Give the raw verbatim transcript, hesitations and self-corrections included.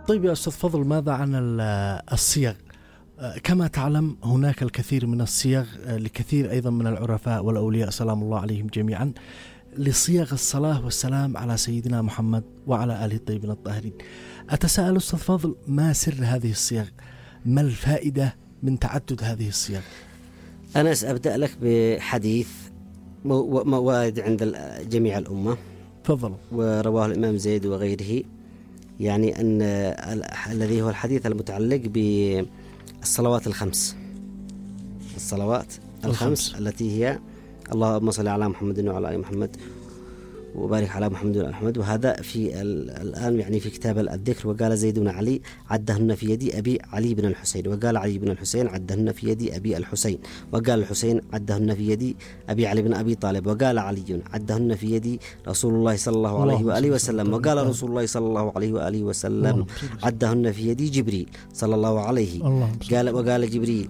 طيب يا أستاذ فضل، ماذا عن الصيغ؟ كما تعلم هناك الكثير من الصيغ لكثير أيضا من العرفاء والأولياء سلام الله عليهم جميعا لصيغ الصلاة والسلام على سيدنا محمد وعلى آله الطيبين الطاهرين. أتساءل أستاذ فضل، ما سر هذه الصيغ؟ ما الفائدة من تعدد هذه الصيغ؟ أنا سأبدأ لك بحديث مواد عند جميع الأمة، تفضل. ورواه الإمام زيد وغيره، يعني أن الذي هو الحديث المتعلق بالصلوات الخمس الصلوات الخمس, الخمس التي هي اللهم صل على محمد وعلى آل محمد وبارك على محمد وعلى محمد. وهذا في الآن يعني في كتاب الذكر. وقال زيد بن علي عدهن في يد أبي علي بن الحسين، وقال علي بن الحسين عدهن في يد أبي الحسين، وقال الحسين عدهن في يد أبي علي بن أبي طالب، وقال علي عدهن في يد رسول الله صلى الله عليه وآله وسلم، وقال رسول الله صلى الله عليه وآله وسلم عدهن في يد جبريل صلى الله عليه. قال وقال جبريل